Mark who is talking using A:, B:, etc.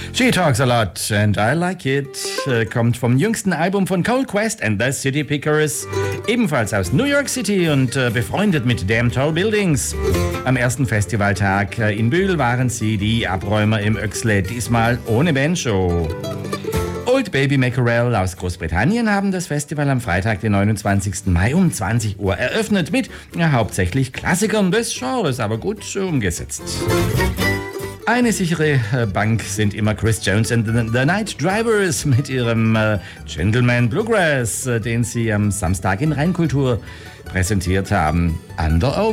A: She talks a lot and I like it. Kommt vom jüngsten Album von Cold Quest and the City Pickers. Ebenfalls aus New York City und befreundet mit Damn Tall Buildings. Am ersten Festivaltag in Bühl waren sie die Abräumer im Öxle, diesmal ohne Bandshow. Old Baby Mackerel aus Großbritannien haben das Festival am Freitag, den 29. Mai um 20 Uhr eröffnet mit hauptsächlich Klassikern des Genres, aber gut umgesetzt. Eine sichere Bank sind immer Chris Jones and the Night Drivers mit ihrem Gentleman Bluegrass, den sie am Samstag in Rheinkultur präsentiert haben. Under Oath.